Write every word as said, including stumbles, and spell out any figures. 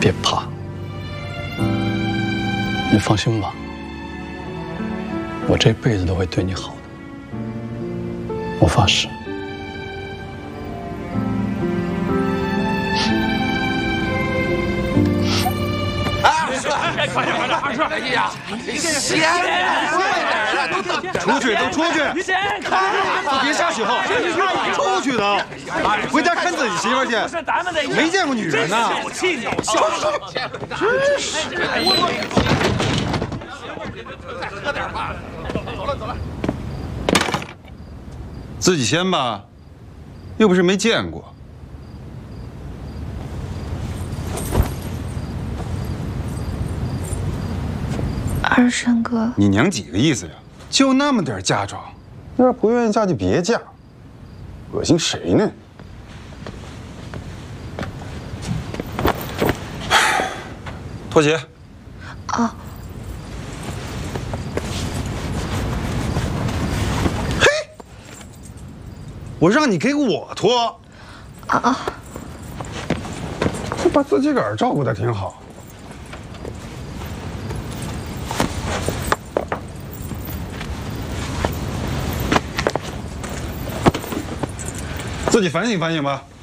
别怕，你放心吧，我这辈子都会对你好的，我发誓。 快点快点，二叔！哎呀，闲着，都等着。 出去都出去！ 你先看， 都别瞎许后，出去都！回家看自己媳妇去。没见过女人呢。 小气小笑， 真是！ 再喝点吧。走了走了。 自己先吧，又不是没见过。 二山哥， 你娘几个意思呀？就那么点嫁妆，要是不愿意嫁就别嫁，恶心谁呢？脱鞋。 啊。 嘿，我让你给我脱。 啊啊！ 这把自己个儿照顾得挺好。 自己反省反省吧。